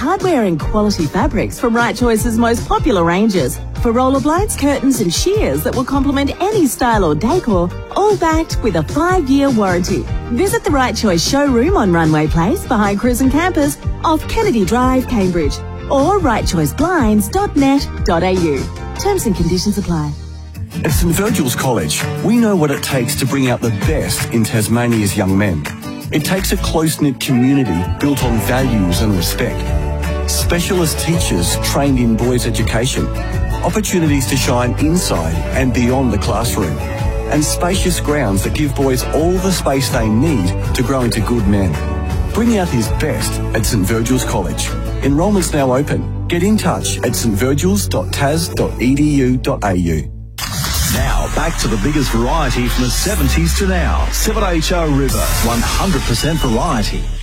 hardware and quality fabrics from Right Choice's most popular ranges. For roller blinds, curtains and shears that will complement any style or decor, all backed with a 5-year warranty. Visit the Right Choice showroom on Runway Place behind Cruisin' Campus off Kennedy Drive, Cambridge, or rightchoiceblinds.net.au. Terms and conditions apply. At St Virgil's College, we know what it takes to bring out the best in Tasmania's young men. It takes a close-knit community built on values and respect. Specialist teachers trained in boys' education. Opportunities to shine inside and beyond the classroom. And spacious grounds that give boys all the space they need to grow into good men. Bring out his best at St Virgil's College. Enrolment's now open. Get in touch at stvirgils.tas.edu.au. Now, back to the biggest variety from the 70s to now. 7HO River, 100% variety.